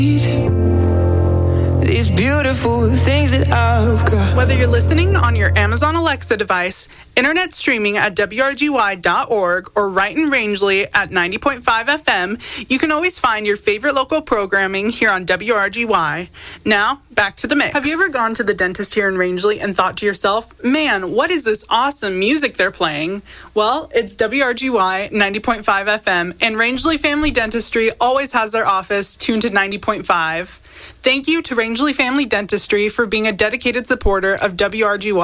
These beautiful things that I've got. Whether you're listening on your Amazon Alexa device, internet streaming at WRGY.org, or right in Rangeley at 90.5 FM, you can always find your favorite local programming here on WRGY. Now, back to the mix. Have you ever gone to the dentist here in Rangeley and thought to yourself, man, what is this awesome music they're playing? Well, it's WRGY 90.5 FM, and Rangeley Family Dentistry always has their office tuned to 90.5. Thank you to Rangeley Family Dentistry for being a dedicated supporter of WRGY.